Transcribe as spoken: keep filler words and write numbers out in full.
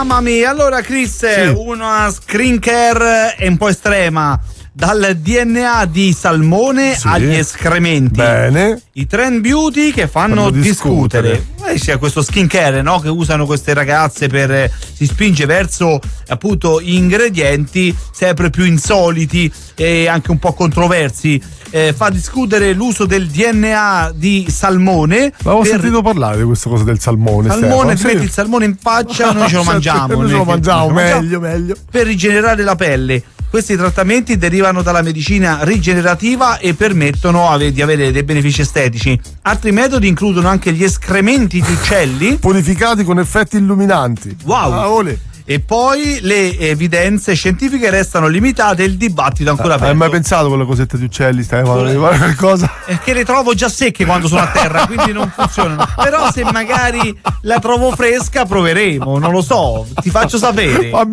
Mamma mia, allora Chris, sì. Una screen care è un po' estrema. Dal D N A di salmone sì. agli escrementi. Bene. I trend beauty che fanno, fanno discutere. discutere. C'è questo skincare, no? Che usano queste ragazze per si spinge verso appunto ingredienti sempre più insoliti e anche un po' controversi. Eh, fa discutere l'uso del D N A di salmone. Ma avevo per... sentito parlare di questa cosa del salmone. Salmone, ti metti il salmone in faccia, noi ce lo mangiamo. Noi ce lo mangiamo, meglio, meglio. Per rigenerare la pelle. Questi trattamenti derivano dalla medicina rigenerativa e permettono di avere dei benefici estetici. Altri metodi includono anche gli escrementi di uccelli purificati con effetti illuminanti. Wow! Ah, olè. E poi le evidenze scientifiche restano limitate e il dibattito ancora aperto. Hai mai pensato con le cosette di uccelli? Stai parlando qualcosa? È che le trovo già secche quando sono a terra, quindi non funzionano. Però se magari la trovo fresca proveremo, non lo so, ti faccio sapere.